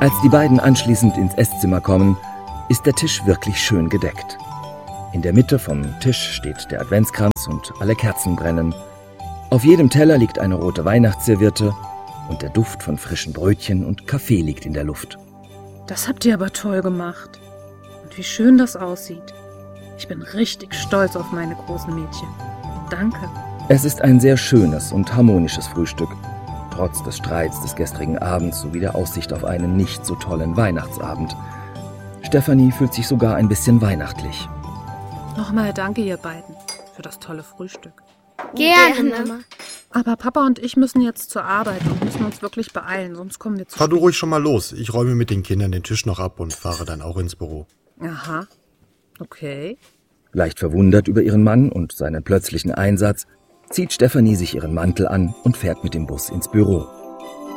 Als die beiden anschließend ins Esszimmer kommen, ist der Tisch wirklich schön gedeckt. In der Mitte vom Tisch steht der Adventskranz und alle Kerzen brennen. Auf jedem Teller liegt eine rote Weihnachtsserviette und der Duft von frischen Brötchen und Kaffee liegt in der Luft. Das habt ihr aber toll gemacht. Und wie schön das aussieht. Ich bin richtig stolz auf meine großen Mädchen. Danke. Es ist ein sehr schönes und harmonisches Frühstück, trotz des Streits des gestrigen Abends sowie der Aussicht auf einen nicht so tollen Weihnachtsabend. Stefanie fühlt sich sogar ein bisschen weihnachtlich. Nochmal danke ihr beiden für das tolle Frühstück. Gerne, Mama. Aber Papa und ich müssen jetzt zur Arbeit und müssen uns wirklich beeilen, sonst kommen wir zu Fahr du spät. ruhig schon mal los. Ich räume mit den Kindern den Tisch noch ab und fahre dann auch ins Büro. Aha, okay. Leicht verwundert über ihren Mann und seinen plötzlichen Einsatz, zieht Stefanie sich ihren Mantel an und fährt mit dem Bus ins Büro.